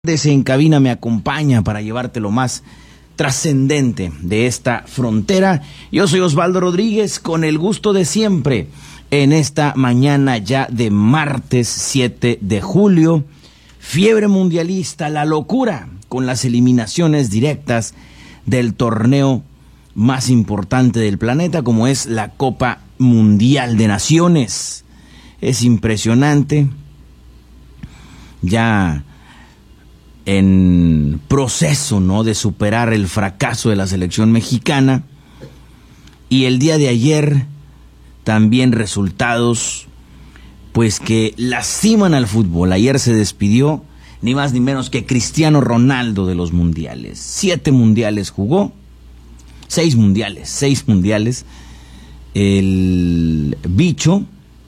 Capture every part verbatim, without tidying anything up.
Desde en cabina me acompaña para llevarte lo más trascendente de esta frontera. Yo soy Osvaldo Rodríguez, con el gusto de siempre, en esta mañana ya de martes siete de julio. Fiebre mundialista, la locura con las eliminaciones directas del torneo más importante del planeta, como es la Copa Mundial de Naciones. Es impresionante. Ya en proceso, ¿no?, de superar el fracaso de la selección mexicana, y el día de ayer también resultados pues que lastiman al fútbol. Ayer se despidió ni más ni menos que Cristiano Ronaldo de los mundiales. Siete mundiales jugó, seis mundiales, seis mundiales. El bicho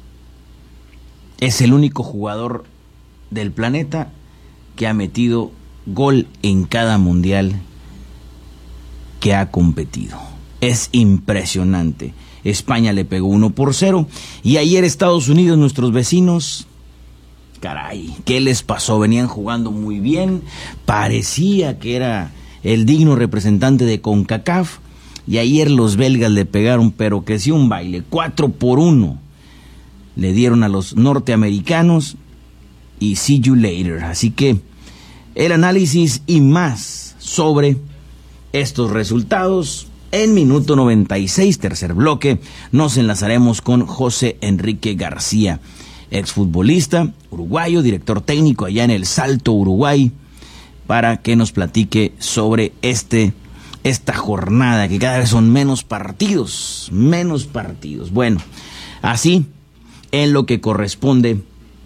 es el único jugador del planeta que ha metido gol en cada mundial que ha competido. Es impresionante. España le pegó uno por cero. Y ayer Estados Unidos, nuestros vecinos, caray, ¿qué les pasó? Venían jugando muy bien. Parecía que era el digno representante de CONCACAF. Y ayer los belgas le pegaron, pero que sí, un baile. Cuatro por uno le dieron a los norteamericanos. Y see you later. Así que el análisis y más sobre estos resultados en minuto noventa y seis, tercer bloque. Nos enlazaremos con José Enrique García, exfutbolista uruguayo, director técnico allá en el Salto, Uruguay, para que nos platique sobre este esta jornada, que cada vez son menos partidos, menos partidos. Bueno, así en lo que corresponde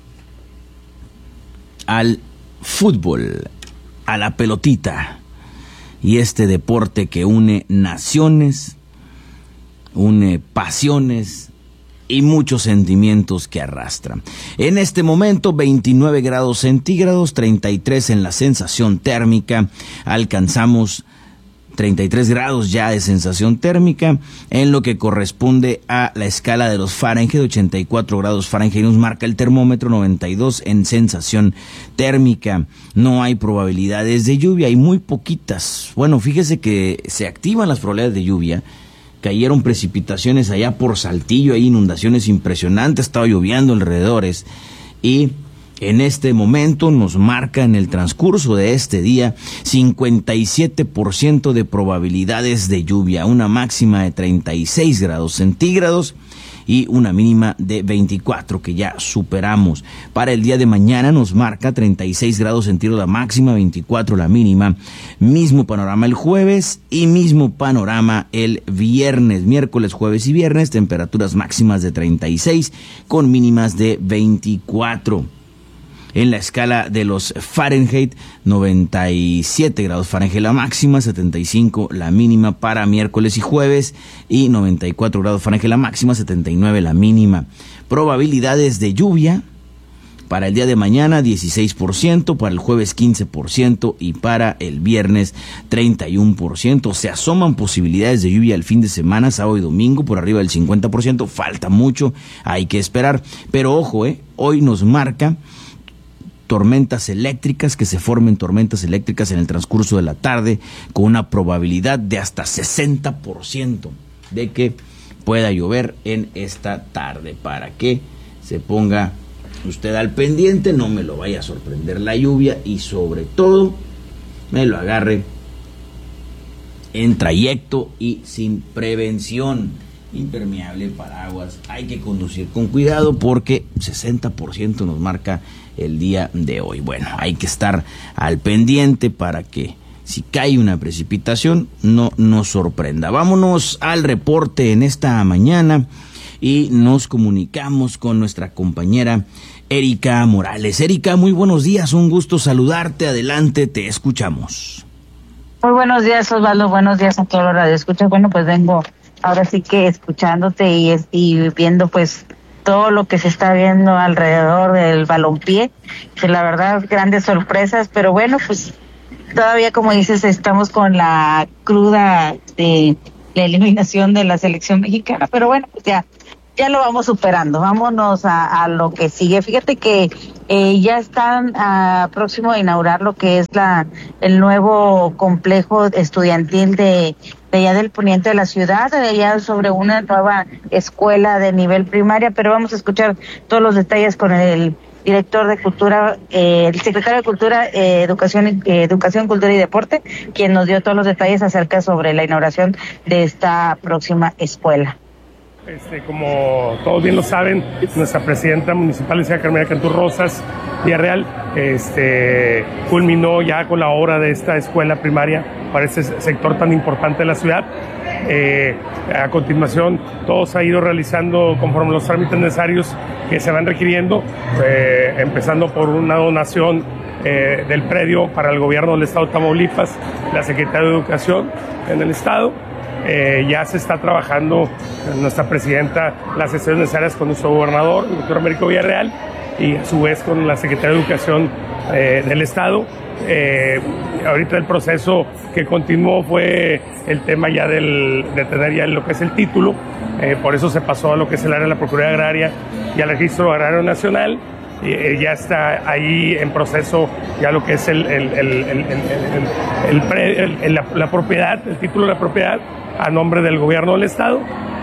al fútbol, a la pelotita, y este deporte que une naciones, une pasiones y muchos sentimientos que arrastra. En este momento veintinueve grados centígrados, treinta y tres en la sensación térmica. Alcanzamos treinta y tres grados ya de sensación térmica, en lo que corresponde a la escala de los Fahrenheit. Ochenta y cuatro grados Fahrenheit nos marca el termómetro, noventa y dos en sensación térmica. No hay probabilidades de lluvia, hay muy poquitas. Bueno, fíjese que se activan las probabilidades de lluvia. Cayeron precipitaciones allá por Saltillo, hay inundaciones impresionantes, estaba lloviendo alrededores, y en este momento nos marca en el transcurso de este día cincuenta y siete por ciento de probabilidades de lluvia, una máxima de treinta y seis grados centígrados y una mínima de veinticuatro que ya superamos. Para el día de mañana nos marca treinta y seis grados centígrados la máxima, veinticuatro la mínima. Mismo panorama el jueves y mismo panorama el viernes. Miércoles, jueves y viernes, temperaturas máximas de treinta y seis con mínimas de veinticuatro. En la escala de los Fahrenheit, noventa y siete grados Fahrenheit la máxima, setenta y cinco la mínima para miércoles y jueves, y noventa y cuatro grados Fahrenheit la máxima, setenta y nueve la mínima. Probabilidades de lluvia para el día de mañana dieciséis por ciento, para el jueves quince por ciento y para el viernes treinta y uno por ciento. Se asoman posibilidades de lluvia el fin de semana, sábado y domingo, por arriba del cincuenta por ciento. Falta mucho, hay que esperar. Pero ojo, eh, hoy nos marca tormentas eléctricas, que se formen tormentas eléctricas en el transcurso de la tarde, con una probabilidad de hasta sesenta por ciento de que pueda llover en esta tarde, para que se ponga usted al pendiente, no me lo vaya a sorprender la lluvia, y sobre todo me lo agarre en trayecto y sin prevención. Impermeable, paraguas, hay que conducir con cuidado porque sesenta por ciento nos marca el día de hoy. Bueno, hay que estar al pendiente para que si cae una precipitación no nos sorprenda. Vámonos al reporte en esta mañana y nos comunicamos con nuestra compañera Erika Morales. Erika, muy buenos días, un gusto saludarte, adelante, te escuchamos. Muy buenos días, Osvaldo, buenos días a toda la radio escucha. Bueno, pues vengo ahora sí que escuchándote y, y viendo pues todo lo que se está viendo alrededor del balompié, que la verdad grandes sorpresas, pero bueno, pues todavía, como dices, estamos con la cruda de la eliminación de la selección mexicana, pero bueno, pues ya ya lo vamos superando. Vámonos a, a lo que sigue. Fíjate que eh, ya están uh, próximo a inaugurar lo que es la el nuevo complejo estudiantil de, de allá del poniente de la ciudad, de allá sobre una nueva escuela de nivel primaria, pero vamos a escuchar todos los detalles con el director de Cultura, eh, el secretario de Cultura, eh, Educación, eh, Educación, Cultura y Deporte, quien nos dio todos los detalles acerca sobre la inauguración de esta próxima escuela. Este, como todos bien lo saben, nuestra presidenta municipal, licenciada Carmela Cantú Rosas Villarreal, este, culminó ya con la obra de esta escuela primaria para este sector tan importante de la ciudad. Eh, a continuación, todo se ha ido realizando conforme los trámites necesarios que se van requiriendo, eh, empezando por una donación eh, del predio para el gobierno del estado de Tamaulipas, la Secretaría de Educación en el estado. Eh, ya se está trabajando nuestra presidenta las sesiones necesarias con nuestro gobernador, el doctor Américo Villarreal, y a su vez con la Secretaría de Educación eh, del estado. Eh, ahorita el proceso que continuó fue el tema ya del, de tener ya lo que es el título, eh, por eso se pasó a lo que es el área de la Procuraduría Agraria y al Registro Agrario Nacional. Eh, ya está ahí en proceso ya lo que es el, el, el, el, el, el, el, pre, el, el la, la propiedad, el título de la propiedad a nombre del gobierno del estado.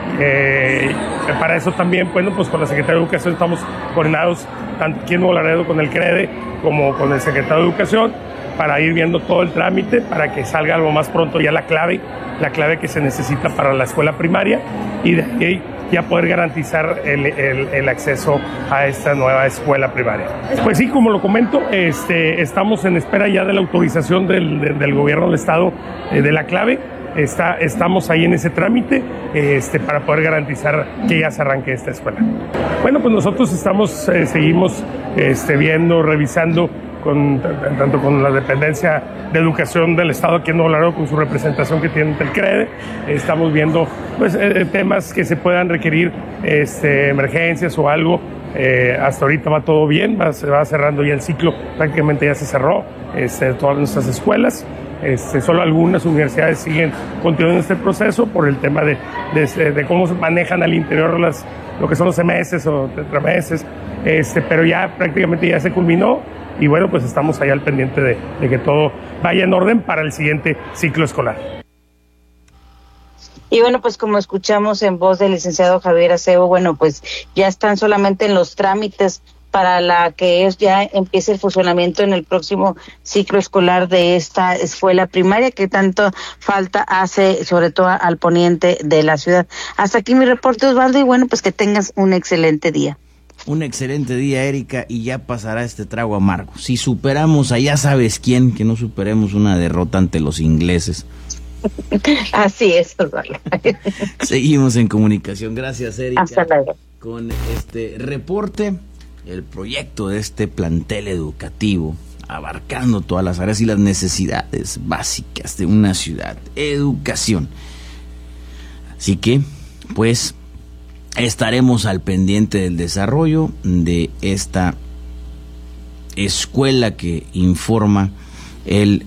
Eh, para eso también, bueno, pues con la Secretaría de Educación estamos coordinados tanto aquí en Nuevo Laredo con el CREDE como con el Secretario de Educación para ir viendo todo el trámite para que salga lo más pronto ya la clave, la clave que se necesita para la escuela primaria y de ahí ya poder garantizar el, el, el acceso a esta nueva escuela primaria. Pues sí, como lo comento, este, estamos en espera ya de la autorización del, del, del gobierno del estado eh, de la clave. Está, estamos ahí en ese trámite este, para poder garantizar que ya se arranque esta escuela. Bueno, pues nosotros estamos, eh, seguimos este, viendo, revisando con, tanto con la dependencia de educación del estado aquí en Nuevo Laredo, con su representación que tiene el CREDE, estamos viendo pues, eh, temas que se puedan requerir, este, emergencias o algo. Eh, hasta ahorita va todo bien, va, se va cerrando ya el ciclo, prácticamente ya se cerró este, todas nuestras escuelas. Este, solo algunas universidades siguen continuando este proceso por el tema de, de, de cómo se manejan al interior las, lo que son los semestres o tetrameses, este, pero ya prácticamente ya se culminó y bueno, pues estamos ahí al pendiente de, de que todo vaya en orden para el siguiente ciclo escolar. Y bueno, pues como escuchamos en voz del licenciado Javier Acebo, bueno, pues ya están solamente en los trámites para la que es ya empiece el funcionamiento en el próximo ciclo escolar de esta escuela primaria que tanto falta hace, sobre todo al poniente de la ciudad. Hasta aquí mi reporte, Osvaldo, y bueno, pues que tengas un excelente día. Un excelente día, Erika, y ya pasará este trago amargo. Si superamos a ya sabes quién, que no superemos una derrota ante los ingleses. Así es, Osvaldo. Seguimos en comunicación. Gracias, Erika. Hasta luego. Con este reporte, el proyecto de este plantel educativo, abarcando todas las áreas y las necesidades básicas de una ciudad, educación. Así que, pues, estaremos al pendiente del desarrollo de esta escuela que informa el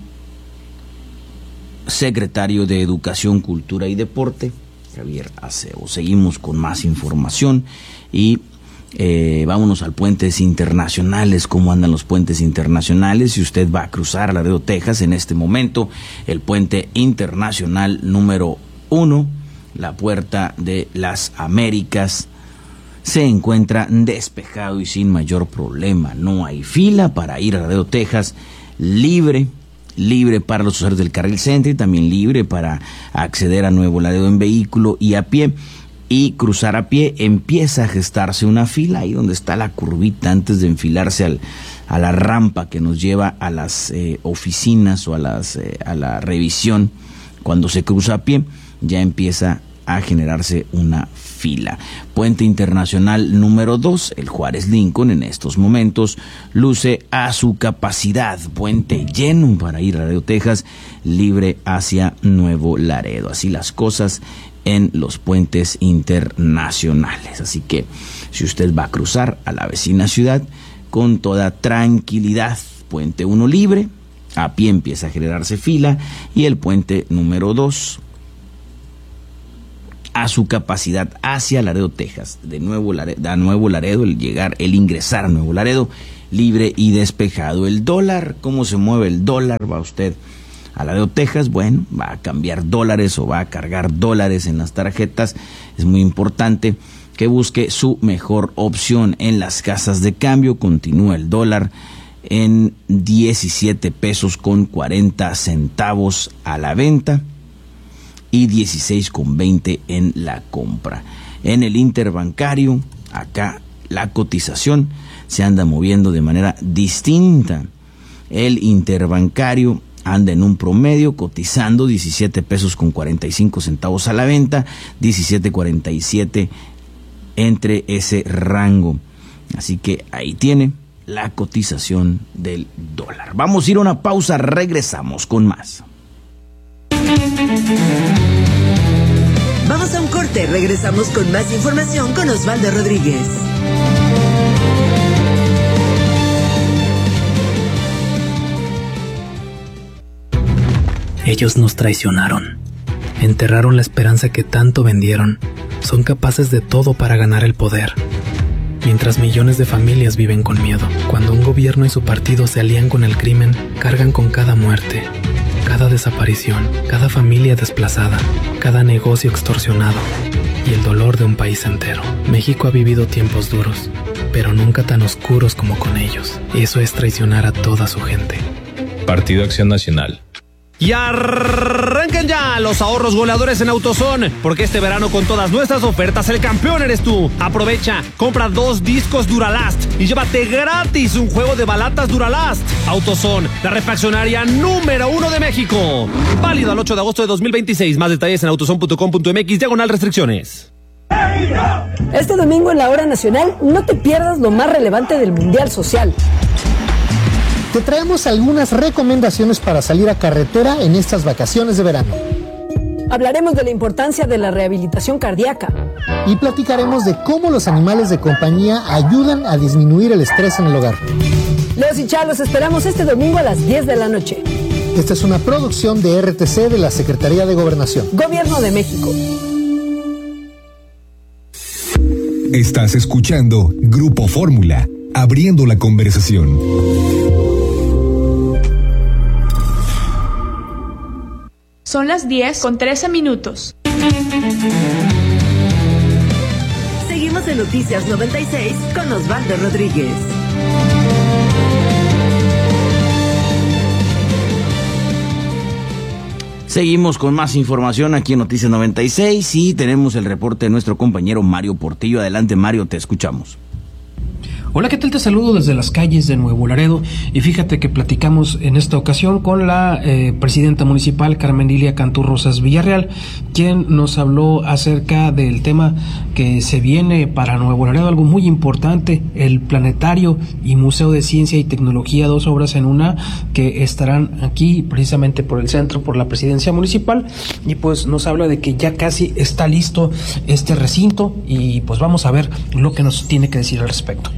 secretario de Educación, Cultura y Deporte, Javier Acebo. Seguimos con más información y Eh, vámonos al puentes internacionales. ¿Cómo andan los puentes internacionales? Si usted va a cruzar a Laredo, Texas, en este momento, el puente internacional número uno, la Puerta de las Américas, se encuentra despejado y sin mayor problema. No hay fila para ir a Laredo, Texas, libre, libre para los usuarios del carril centro y también libre para acceder a Nuevo Laredo en vehículo y a pie. Y cruzar a pie, empieza a gestarse una fila ahí donde está la curvita antes de enfilarse al, a la rampa que nos lleva a las eh, oficinas o a, las, eh, a la revisión. Cuando se cruza a pie ya empieza a generarse una fila. Puente internacional número dos, el Juárez Lincoln, en estos momentos luce a su capacidad. Puente lleno para ir a Laredo, Texas, libre hacia Nuevo Laredo. Así las cosas en los puentes internacionales. Así que si usted va a cruzar a la vecina ciudad con toda tranquilidad, puente uno libre, a pie empieza a generarse fila, y el puente número dos a su capacidad hacia Laredo, Texas. De nuevo Laredo, a Nuevo Laredo, el llegar, el ingresar a Nuevo Laredo, libre y despejado. El dólar, ¿cómo se mueve el dólar? Va usted a Laredo, Texas, bueno, va a cambiar dólares o va a cargar dólares en las tarjetas. Es muy importante que busque su mejor opción en las casas de cambio. Continúa el dólar en diecisiete pesos con cuarenta centavos a la venta y dieciséis con veinte en la compra. En el interbancario, acá la cotización se anda moviendo de manera distinta. El interbancario anda en un promedio cotizando diecisiete pesos con cuarenta y cinco centavos a la venta, diecisiete cuarenta y siete entre ese rango. Así que ahí tiene la cotización del dólar. Vamos a ir a una pausa, regresamos con más. Vamos a un corte, regresamos con más información con Osvaldo Rodríguez. Ellos nos traicionaron, enterraron la esperanza que tanto vendieron, son capaces de todo para ganar el poder. Mientras millones de familias viven con miedo, cuando un gobierno y su partido se alían con el crimen, cargan con cada muerte, cada desaparición, cada familia desplazada, cada negocio extorsionado y el dolor de un país entero. México ha vivido tiempos duros, pero nunca tan oscuros como con ellos. Eso es traicionar a toda su gente. Partido Acción Nacional. Y arranquen ya los ahorros goleadores en AutoZone, porque este verano con todas nuestras ofertas el campeón eres tú. Aprovecha, compra dos discos Duralast y llévate gratis un juego de balatas Duralast. AutoZone, la refaccionaria número uno de México. Válido al ocho de agosto de dos mil veintiséis. Más detalles en autozone punto com punto mx, diagonal restricciones. Este domingo en la Hora Nacional no te pierdas lo más relevante del Mundial Social. Te traemos algunas recomendaciones para salir a carretera en estas vacaciones de verano. Hablaremos de la importancia de la rehabilitación cardíaca. Y platicaremos de cómo los animales de compañía ayudan a disminuir el estrés en el hogar. Leos y Chá, los esperamos este domingo a las diez de la noche. Esta es una producción de R T C de la Secretaría de Gobernación. Gobierno de México. Estás escuchando Grupo Fórmula, abriendo la conversación. Son las diez con trece minutos. Seguimos en Noticias noventa y seis con Osvaldo Rodríguez. Seguimos con más información aquí en Noticias noventa y seis y tenemos el reporte de nuestro compañero Mario Portillo. Adelante, Mario, te escuchamos. Hola, ¿qué tal? Te saludo desde las calles de Nuevo Laredo y fíjate que platicamos en esta ocasión con la eh, presidenta municipal Carmen Lilia Cantú Rosas Villarreal, quien nos habló acerca del tema que se viene para Nuevo Laredo, algo muy importante, el Planetario y Museo de Ciencia y Tecnología, dos obras en una que estarán aquí precisamente por el centro, por la presidencia municipal, y pues nos habla de que ya casi está listo este recinto y pues vamos a ver lo que nos tiene que decir al respecto.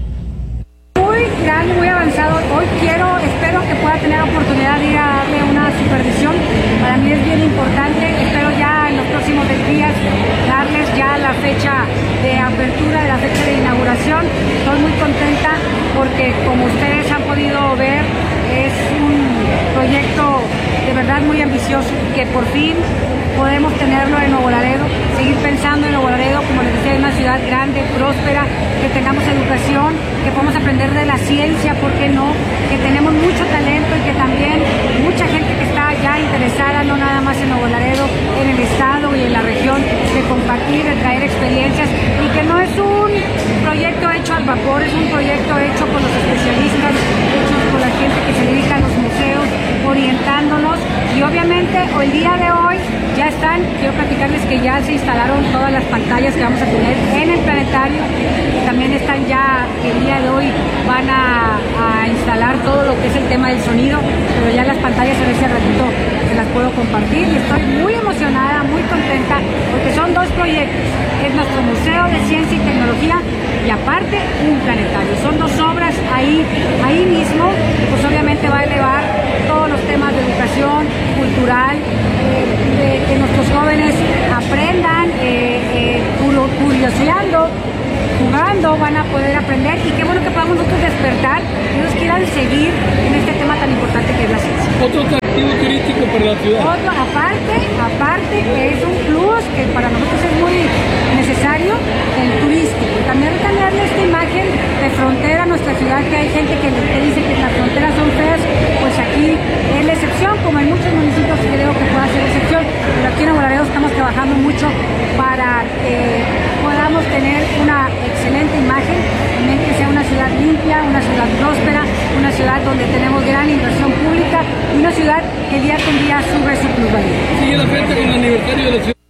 Muy grande, muy avanzado. Hoy quiero, espero que pueda tener oportunidad de ir a darle una supervisión. Para mí es bien importante. Espero ya en los próximos días darles ya la fecha de apertura, de la fecha de inauguración. Estoy muy contenta porque, como ustedes han podido ver, es un proyecto de verdad muy ambicioso que por fin podemos tenerlo en Nuevo Laredo, seguir pensando en Nuevo Laredo, como les decía, en una ciudad grande, próspera, que tengamos educación, que podamos aprender de la ciencia, ¿por qué no? Que tenemos mucho talento y que también mucha gente que está ya interesada, no nada más en Nuevo Laredo, en el estado y en la región, de compartir, de traer experiencias, y que no es un proyecto hecho al vapor, es un proyecto hecho por los especialistas, hecho por la gente que se dedica a los museos, orientándonos, y obviamente el día de hoy ya están, quiero platicarles que ya se instalaron todas las pantallas que vamos a tener en el planetario, y también están ya, el día de hoy van a, a instalar todo lo que es el tema del sonido, pero ya las pantallas a ver si al ratito se las puedo compartir, y estoy muy emocionada, muy contenta, porque son dos proyectos, es nuestro Museo de Ciencia y Tecnología, y aparte un planetario, son dos obras ahí, ahí mismo, pues obviamente va a elevar todos los temas de educación cultural, eh, de que nuestros jóvenes aprendan, eh, esto van a poder aprender y qué bueno que podamos nosotros despertar y ellos quieran seguir en este tema tan importante que es la ciencia. Otro atractivo turístico para la ciudad. Otro, aparte, aparte que es un plus que para nosotros es muy necesario, el turístico. También cambiarle esta imagen de frontera a nuestra ciudad, que hay gente que, que dice que las fronteras son feas, pues aquí es la excepción, como en muchos municipios creo que pueda ser excepción, pero aquí en Nuevo Laredo estamos trabajando mucho para que podamos tener una excelente imagen, también que sea una ciudad limpia, una ciudad próspera, una ciudad donde tenemos gran inversión pública y una ciudad que día con día sube su plusvalía. Sigue la fecha con el aniversario de la ciudad.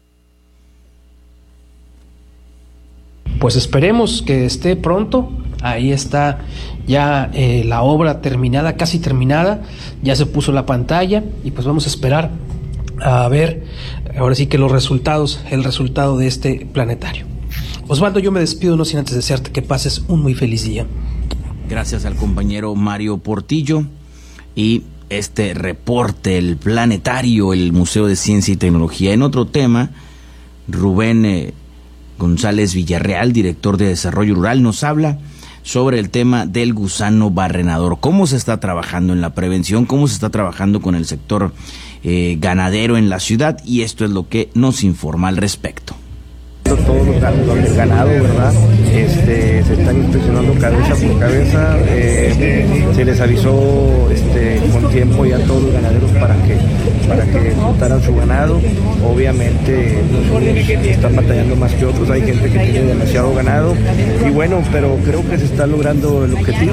Pues esperemos que esté pronto. Ahí está ya eh, la obra terminada, casi terminada. Ya se puso la pantalla y pues vamos a esperar a ver ahora sí que los resultados, el resultado de este planetario. Osvaldo, yo me despido no sin antes desearte que pases un muy feliz día. Gracias al compañero Mario Portillo y este reporte, el planetario, el Museo de Ciencia y Tecnología. En otro tema, Rubén eh, González Villarreal, director de Desarrollo Rural, nos habla sobre el tema del gusano barrenador, cómo se está trabajando en la prevención, cómo se está trabajando con el sector eh, ganadero en la ciudad, y esto es lo que nos informa al respecto. Todos los ganados, ganado, ¿verdad? Este, se están inspeccionando cabeza por cabeza, eh, se les avisó este, con tiempo ya a todos los ganaderos para que para que montaran su ganado. Obviamente unos están batallando más que otros, hay gente que tiene demasiado ganado y bueno, pero creo que se está logrando el objetivo.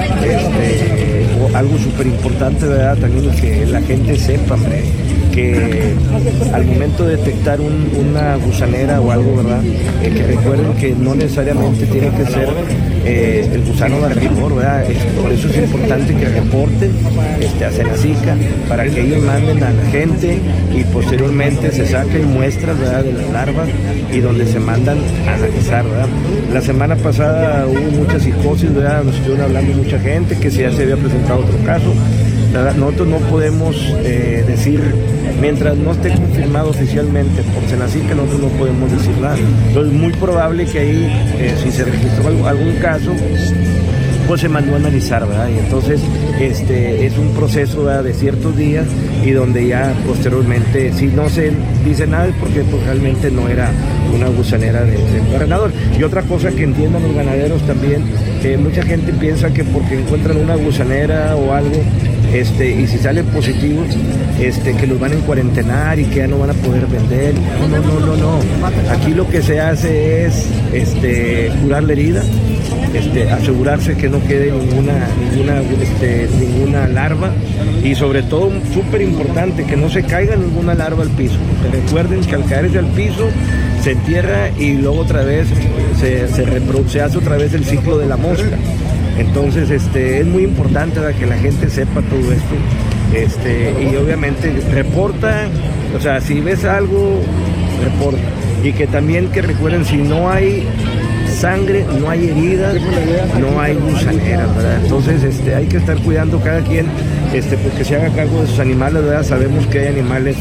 Este, algo súper importante, ¿verdad? También que la gente sepa, hombre, que al momento de detectar un, una gusanera o algo, ¿verdad? Eh, que recuerden que no necesariamente tiene que ser eh, el gusano barrenador, ¿verdad? Es, por eso es importante que reporten este, a Senacica para que ellos manden a la gente y posteriormente se saquen muestras, ¿verdad?, de las larvas y donde se mandan a analizar, ¿verdad? La semana pasada hubo mucha psicosis, ¿verdad? Nos estuvieron hablando mucha gente que ya se había presentado otro caso. Nosotros no podemos eh, decir, mientras no esté confirmado oficialmente por Senacica, nosotros no podemos decir nada. Entonces es muy probable que ahí, eh, si se registró algún, algún caso, pues se mandó a analizar, ¿verdad? Y entonces este es un proceso, ¿verdad?, de ciertos días y donde ya posteriormente, si no se dice nada, es porque pues, realmente no era una gusanera de, de barrenador. Y otra cosa que entiendan los ganaderos también, eh, mucha gente piensa que porque encuentran una gusanera o algo, Este, y si salen positivos, este, que los van a encuarentenar y que ya no van a poder vender. No, no, no, no, no. Aquí lo que se hace es este, curar la herida, este, asegurarse que no quede ninguna, ninguna, este, ninguna larva y sobre todo, súper importante, que no se caiga ninguna larva al piso. Porque recuerden que al caerse al piso se entierra y luego otra vez se, se reproduce, se hace otra vez el ciclo de la mosca. Entonces este, es muy importante, ¿verdad?, que la gente sepa todo esto este, y obviamente reporta, o sea, si ves algo, reporta. Y que también que recuerden, si no hay sangre, no hay herida, no hay gusanera, ¿verdad? Entonces este, hay que estar cuidando cada quien, este, porque se haga cargo de sus animales, ¿verdad? Sabemos que hay animales.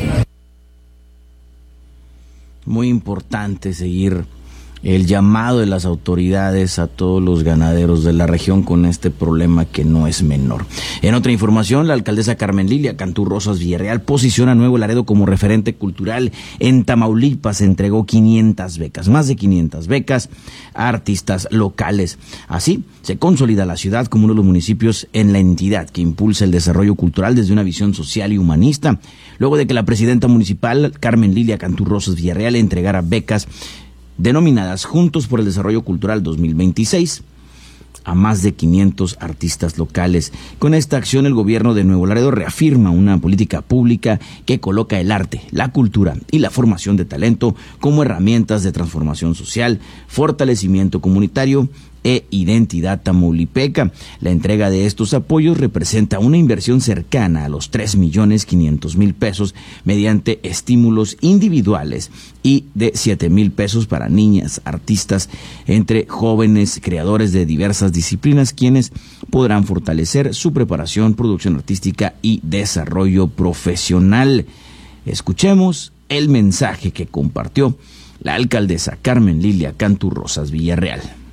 Muy importante seguir el llamado de las autoridades a todos los ganaderos de la región con este problema que no es menor. En otra información, la alcaldesa Carmen Lilia Cantú Rosas Villarreal posiciona a Nuevo Laredo como referente cultural. En Tamaulipas se entregó quinientas becas, más de quinientas becas a artistas locales. Así se consolida la ciudad como uno de los municipios en la entidad que impulsa el desarrollo cultural desde una visión social y humanista, luego de que la presidenta municipal Carmen Lilia Cantú Rosas Villarreal entregara becas denominadas Juntos por el Desarrollo Cultural dos mil veintiséis a más de quinientos artistas locales. Con esta acción, el gobierno de Nuevo Laredo reafirma una política pública que coloca el arte, la cultura y la formación de talento como herramientas de transformación social, fortalecimiento comunitario e identidad tamaulipeca. La entrega de estos apoyos representa una inversión cercana a los tres millones quinientos mil pesos mediante estímulos individuales y de siete mil pesos para niñas, artistas, entre jóvenes creadores de diversas disciplinas, quienes podrán fortalecer su preparación, producción artística y desarrollo profesional. Escuchemos el mensaje que compartió la alcaldesa Carmen Lilia Cantú Rosas Villarreal.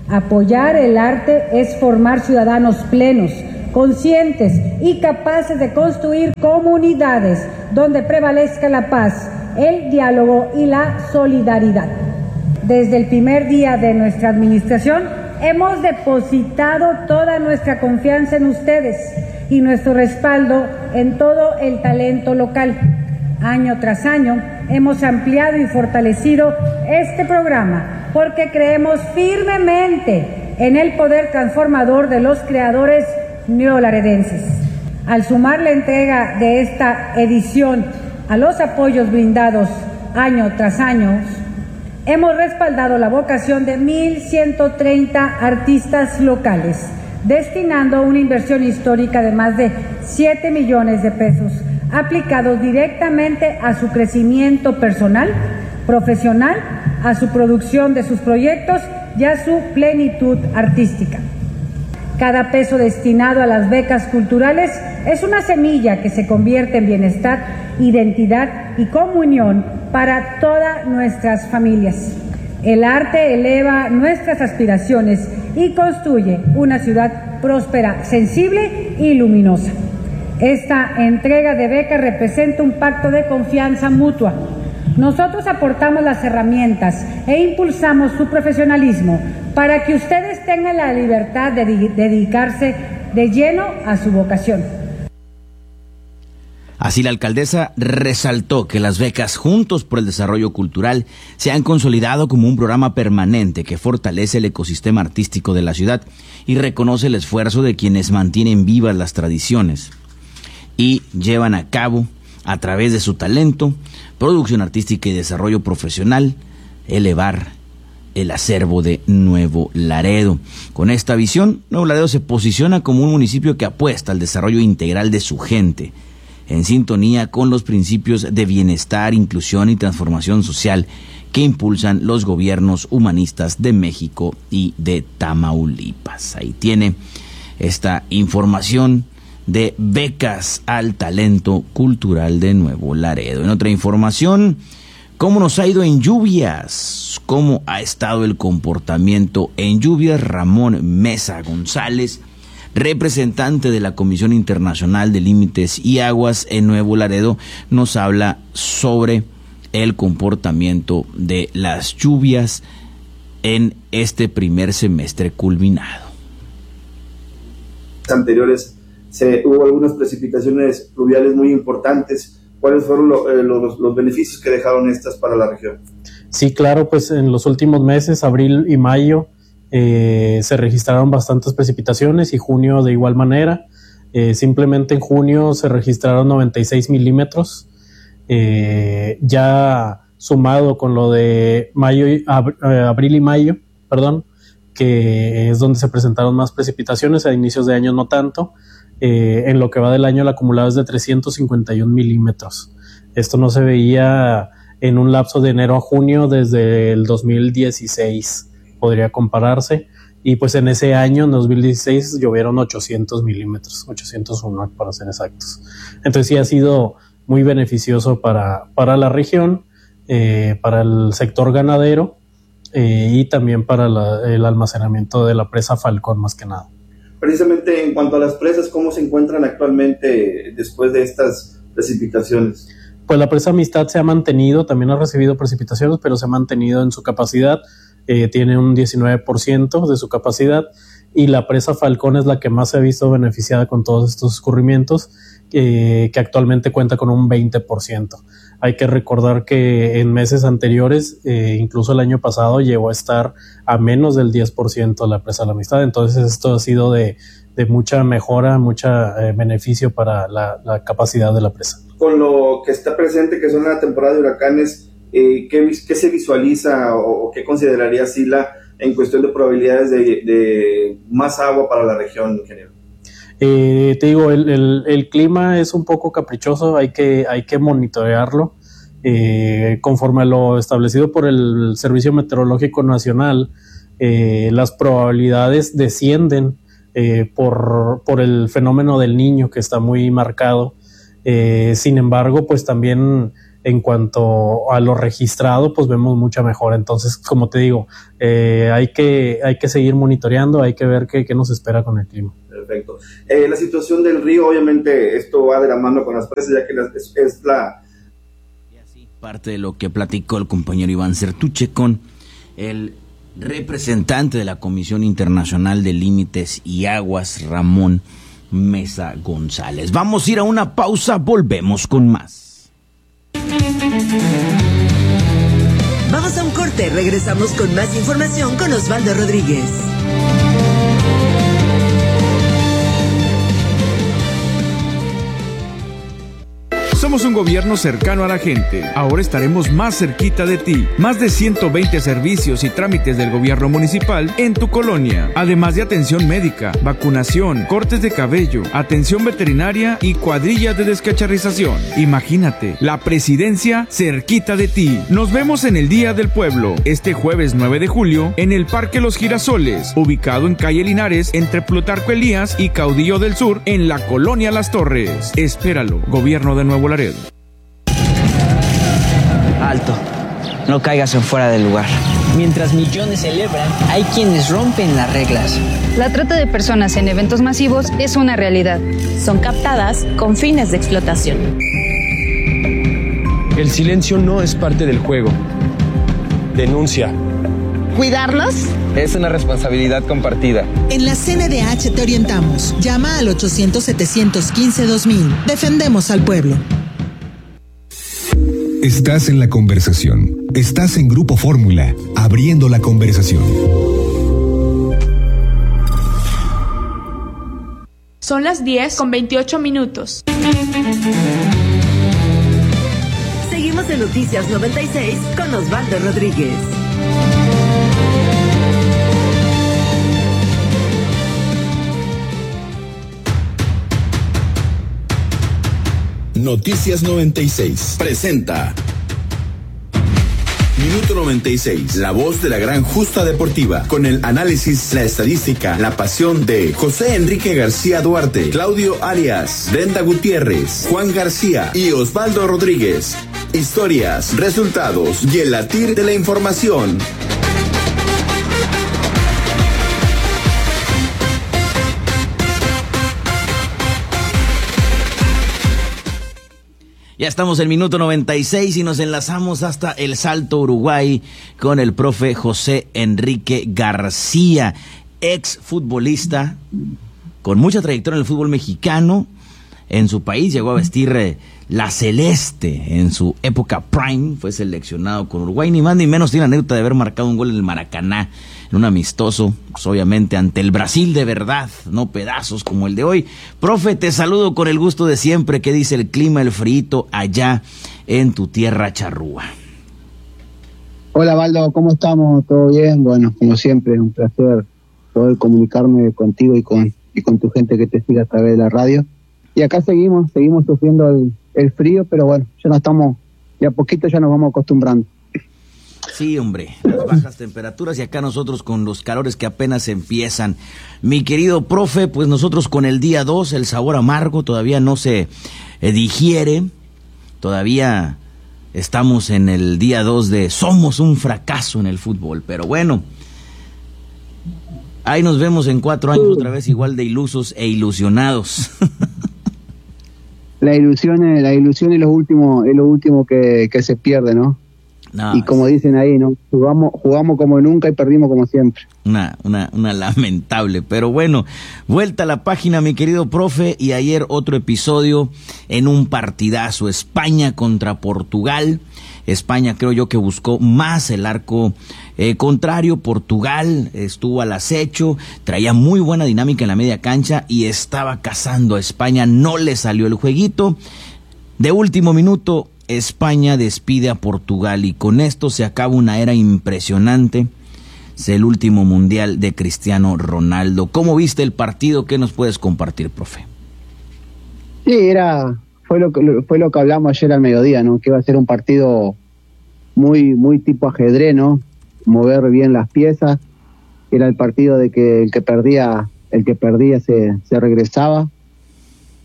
Apoyar el arte es formar ciudadanos plenos, conscientes y capaces de construir comunidades donde prevalezca la paz, el diálogo y la solidaridad. Desde el primer día de nuestra administración, hemos depositado toda nuestra confianza en ustedes y nuestro respaldo en todo el talento local. Año tras año, hemos ampliado y fortalecido este programa porque creemos firmemente en el poder transformador de los creadores neolaredenses. Al sumar la entrega de esta edición a los apoyos brindados año tras año, hemos respaldado la vocación de mil ciento treinta artistas locales, destinando una inversión histórica de más de siete millones de pesos, aplicados directamente a su crecimiento personal, profesional, a su producción de sus proyectos y a su plenitud artística. Cada peso destinado a las becas culturales es una semilla que se convierte en bienestar, identidad y comunión para todas nuestras familias. El arte eleva nuestras aspiraciones y construye una ciudad próspera, sensible y luminosa. Esta entrega de becas representa un pacto de confianza mutua. Nosotros aportamos las herramientas e impulsamos su profesionalismo para que ustedes tengan la libertad de dedicarse de lleno a su vocación. Así la alcaldesa resaltó que las becas Juntos por el Desarrollo Cultural se han consolidado como un programa permanente que fortalece el ecosistema artístico de la ciudad y reconoce el esfuerzo de quienes mantienen vivas las tradiciones y llevan a cabo, a través de su talento, producción artística y desarrollo profesional, elevar el acervo de Nuevo Laredo. Con esta visión, Nuevo Laredo se posiciona como un municipio que apuesta al desarrollo integral de su gente, en sintonía con los principios de bienestar, inclusión y transformación social que impulsan los gobiernos humanistas de México y de Tamaulipas. Ahí tiene esta información de becas al talento cultural de Nuevo Laredo. En otra información, ¿cómo nos ha ido en lluvias? ¿Cómo ha estado el comportamiento en lluvias? Ramón Mesa González, representante de la Comisión Internacional de Límites y Aguas en Nuevo Laredo, nos habla sobre el comportamiento de las lluvias en este primer semestre culminado. Anteriores se, hubo algunas precipitaciones pluviales muy importantes. ¿Cuáles fueron lo, eh, los, los beneficios que dejaron estas para la región? Sí, claro, pues en los últimos meses, abril y mayo, Eh, se registraron bastantes precipitaciones y junio de igual manera. Eh, simplemente en junio se registraron noventa y seis milímetros, eh, ya sumado con lo de mayo y, ab, eh, abril y mayo, perdón, que es donde se presentaron más precipitaciones, a inicios de año no tanto. Eh, en lo que va del año el acumulado es de trescientos cincuenta y un milímetros. Esto no se veía en un lapso de enero a junio desde el dos mil dieciséis. Podría compararse, y pues en ese año, en dos mil dieciséis, llovieron ochocientos milímetros, ochocientos uno para ser exactos. Entonces sí ha sido muy beneficioso para, para la región, eh, para el sector ganadero eh, y también para la, el almacenamiento de la presa Falcón más que nada. Precisamente en cuanto a las presas, ¿cómo se encuentran actualmente después de estas precipitaciones? Pues la presa Amistad se ha mantenido, también ha recibido precipitaciones, pero se ha mantenido en su capacidad. Eh, tiene un diecinueve por ciento de su capacidad, y la presa Falcón es la que más se ha visto beneficiada con todos estos escurrimientos, eh, que actualmente cuenta con un veinte por ciento. Hay que recordar que en meses anteriores, eh, incluso el año pasado, llegó a estar a menos del diez por ciento la presa La Amistad. Entonces esto ha sido de, de mucha mejora, mucho eh, beneficio para la, la capacidad de la presa. Con lo que está presente, que son la temporada de huracanes, Eh, ¿qué, ¿qué se visualiza o, o qué consideraría Sila en cuestión de probabilidades de, de más agua para la región, ingeniero? Eh, te digo, el, el, el clima es un poco caprichoso, hay que, hay que monitorearlo. Eh, conforme a lo establecido por el Servicio Meteorológico Nacional, eh, las probabilidades descienden eh, por, por el fenómeno del Niño, que está muy marcado. Eh, sin embargo, pues también en cuanto a lo registrado, pues vemos mucha mejora. Entonces, como te digo, eh, hay que hay que seguir monitoreando, hay que ver qué, qué nos espera con el clima. Perfecto. Eh, la situación del río, obviamente, esto va de la mano con las presas, ya que las, es, es la... Parte de lo que platicó el compañero Iván Certuche con el representante de la Comisión Internacional de Límites y Aguas, Ramón Mesa González. Vamos a ir a una pausa, volvemos con más. Vamos a un corte, regresamos con más información con Osvaldo Rodríguez. Somos un gobierno cercano a la gente. Ahora estaremos más cerquita de ti. Más de ciento veinte servicios y trámites del gobierno municipal en tu colonia. Además de atención médica, vacunación, cortes de cabello, atención veterinaria y cuadrillas de descacharrización. Imagínate, la presidencia cerquita de ti. Nos vemos en el Día del Pueblo, este jueves nueve de julio, en el Parque Los Girasoles, ubicado en calle Linares, entre Plutarco Elías y Caudillo del Sur, en la colonia Las Torres. Espéralo, Gobierno de Nuevo Laredo. Alto, no caigas en fuera del lugar. Mientras millones celebran, hay quienes rompen las reglas. La trata de personas en eventos masivos es una realidad. Son captadas con fines de explotación. El silencio no es parte del juego. Denuncia. ¿Cuidarlos? Es una responsabilidad compartida. En la C N D H te orientamos. Llama al ochocientos, setecientos quince, dos mil. Defendemos al pueblo. Estás en la conversación. Estás en Grupo Fórmula, abriendo la conversación. Son las diez con veintiocho minutos. Seguimos en Noticias noventa y seis con Osvaldo Rodríguez. Noticias noventa y seis presenta Minuto noventa y seis, la voz de la gran justa deportiva, con el análisis, la estadística, la pasión de José Enrique García Duarte, Claudio Arias, Brenda Gutiérrez, Juan García y Osvaldo Rodríguez. Historias, resultados y el latir de la información. Ya estamos en minuto noventa y seis y nos enlazamos hasta El Salto, Uruguay, con el profe José Enrique García, ex futbolista con mucha trayectoria en el fútbol mexicano. En su país llegó a vestir eh, la celeste en su época prime, fue seleccionado con Uruguay, ni más ni menos tiene la anécdota de haber marcado un gol en el Maracaná, en un amistoso, pues obviamente ante el Brasil de verdad, no pedazos como el de hoy. Profe, te saludo con el gusto de siempre. ¿Qué dice el clima, el frío allá en tu tierra charrúa? Hola, Valdo, ¿cómo estamos? ¿Todo bien? Bueno, como siempre, un placer poder comunicarme contigo y con, y con tu gente que te sigue a través de la radio. Y acá seguimos, seguimos sufriendo el, el frío, pero bueno, ya no estamos, de a poquito ya nos vamos acostumbrando. Sí, hombre, las bajas temperaturas y acá nosotros con los calores que apenas empiezan. Mi querido profe, pues nosotros con el día dos, el sabor amargo todavía no se eh, digiere, todavía estamos en el día dos de somos un fracaso en el fútbol, pero bueno, ahí nos vemos en cuatro años otra vez igual de ilusos e ilusionados. La ilusión es, la ilusión es lo último, es lo último que, que se pierde, ¿no? No, y como es... dicen ahí, ¿no? Jugamos, jugamos como nunca y perdimos como siempre. Una, una, una lamentable, pero bueno, vuelta a la página, mi querido profe, y ayer otro episodio en un partidazo, España contra Portugal. España creo yo que buscó más el arco eh, contrario, Portugal estuvo al acecho, traía muy buena dinámica en la media cancha y estaba cazando a España, no le salió el jueguito. De último minuto, España despide a Portugal y con esto se acaba una era impresionante. Es el último mundial de Cristiano Ronaldo. ¿Cómo viste el partido? ¿Qué nos puedes compartir, profe? Sí, era fue lo que fue lo que hablamos ayer al mediodía, ¿no? Que iba a ser un partido muy muy tipo ajedrez, ¿no? Mover bien las piezas. Era el partido de que el que perdía el que perdía se se regresaba.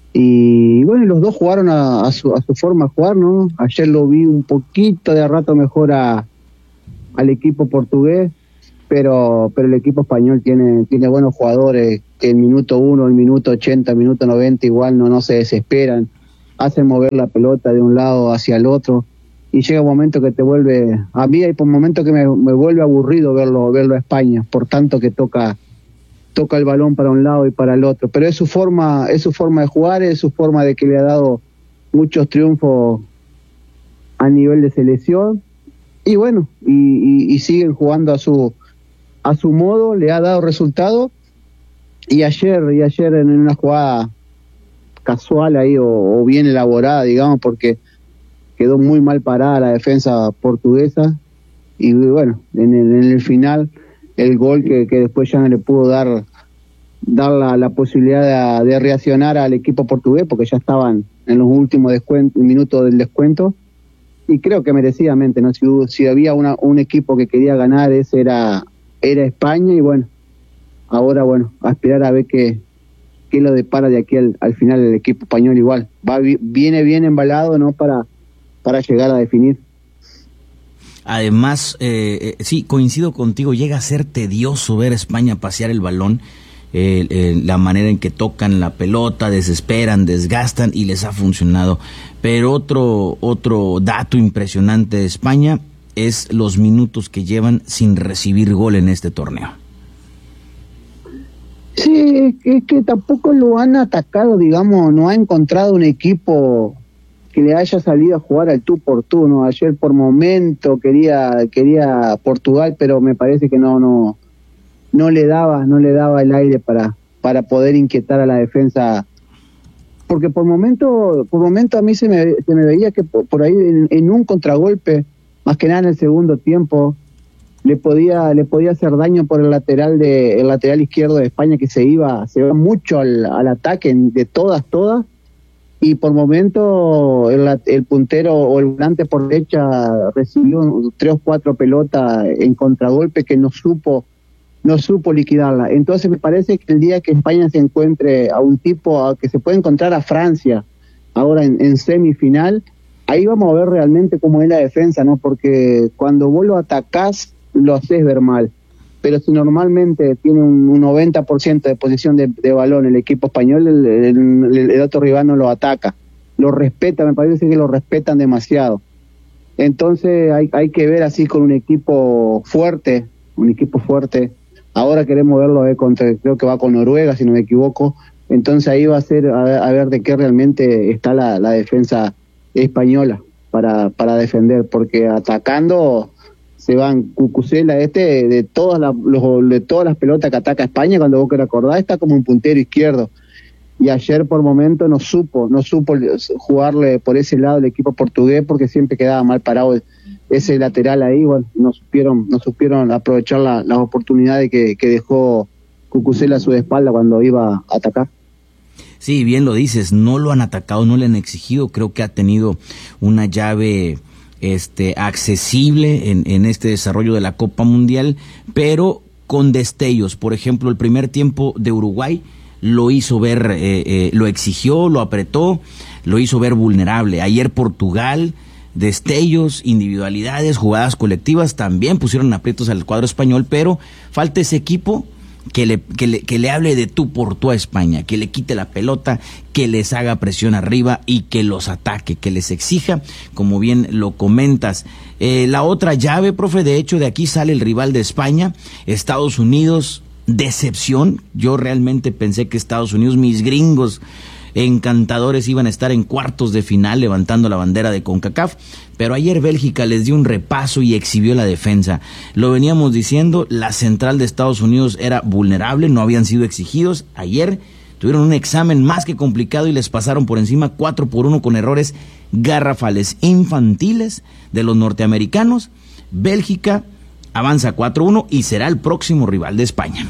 Y bueno, los dos jugaron a, a, su, a su forma de jugar, ¿no? Ayer lo vi un poquito de rato mejor a, al equipo portugués, pero pero el equipo español tiene tiene buenos jugadores que el minuto uno, el minuto ochenta, el minuto noventa igual no, no se desesperan, hacen mover la pelota de un lado hacia el otro, y llega un momento que te vuelve, a mí hay por momentos que me, me vuelve aburrido verlo verlo a España, por tanto que toca toca el balón para un lado y para el otro, pero es su forma, es su forma de jugar, es su forma de que le ha dado muchos triunfos a nivel de selección, y bueno, y, y, y siguen jugando a su a su modo, le ha dado resultado, y ayer, y ayer en una jugada casual ahí, o, o bien elaborada, digamos, porque quedó muy mal parada la defensa portuguesa, y bueno, en el, en el final, el gol que, que después ya no le pudo dar dar la, la posibilidad de, de reaccionar al equipo portugués, porque ya estaban en los últimos descuentos, minutos del descuento, y creo que merecidamente, ¿no? Si, si había una, un equipo que quería ganar, ese era, era España, y bueno, ahora bueno, a esperar a ver qué, qué lo depara de aquí al, al final el equipo español igual. Va, viene bien embalado, ¿no? Para, para llegar a definir. Además, eh, eh, sí, coincido contigo, llega a ser tedioso ver a España pasear el balón, eh, eh, la manera en que tocan la pelota, desesperan, desgastan, y les ha funcionado. Pero otro, otro dato impresionante de España es los minutos que llevan sin recibir gol en este torneo. Sí, es que tampoco lo han atacado, digamos, no ha encontrado un equipo que le haya salido a jugar al tú por tú, ¿no? Ayer por momento quería quería Portugal, pero me parece que no no no le daba no le daba el aire para para poder inquietar a la defensa, porque por momento por momento a mí se me se me veía que por, por ahí en, en un contragolpe, más que nada en el segundo tiempo, le podía le podía hacer daño por el lateral de el lateral izquierdo de España, que se iba se iba mucho al, al ataque de todas todas. Y por momento el, el puntero o el volante por derecha recibió tres o cuatro pelotas en contragolpe que no supo no supo liquidarla. Entonces me parece que el día que España se encuentre a un tipo a que se puede encontrar a Francia ahora en, en semifinal, ahí vamos a ver realmente cómo es la defensa, ¿no? Porque cuando vos lo atacás, lo haces ver mal. Pero si normalmente tiene un, un noventa por ciento de posición de, de balón el equipo español, el, el, el otro rival no lo ataca, lo respeta, me parece que lo respetan demasiado. Entonces hay, hay que ver así con un equipo fuerte, un equipo fuerte. Ahora queremos verlo eh, contra, creo que va con Noruega, si no me equivoco. Entonces ahí va a ser a ver, a ver de qué realmente está la, la defensa española para, para defender, porque atacando se van Cucurella este de todas las los, de todas las pelotas que ataca España, cuando vos que recordás, está como un puntero izquierdo, y ayer por momento no supo no supo jugarle por ese lado el equipo portugués, porque siempre quedaba mal parado ese lateral ahí. Bueno, no supieron no supieron aprovechar la, las oportunidades que, que dejó Cucurella a su espalda cuando iba a atacar. Sí, bien lo dices, no lo han atacado, no le han exigido, creo que ha tenido una llave este accesible en, en este desarrollo de la Copa Mundial, pero con destellos. Por ejemplo, el primer tiempo de Uruguay lo hizo ver, eh, eh, lo exigió, lo apretó, lo hizo ver vulnerable. Ayer Portugal, destellos, individualidades, jugadas colectivas, también pusieron aprietos al cuadro español, pero falta ese equipo que le, que le, que le hable de tú por tú a España, que le quite la pelota, que les haga presión arriba y que los ataque, que les exija, como bien lo comentas. Eh, la otra llave, profe, de hecho de aquí sale el rival de España, Estados Unidos, decepción. Yo realmente pensé que Estados Unidos, mis gringos encantadores, iban a estar en cuartos de final levantando la bandera de CONCACAF, pero ayer Bélgica les dio un repaso y exhibió la defensa. Lo veníamos diciendo, la central de Estados Unidos era vulnerable, no habían sido exigidos. Ayer tuvieron un examen más que complicado y les pasaron por encima cuatro por uno con errores garrafales, infantiles de los norteamericanos. Bélgica avanza cuatro uno y será el próximo rival de España.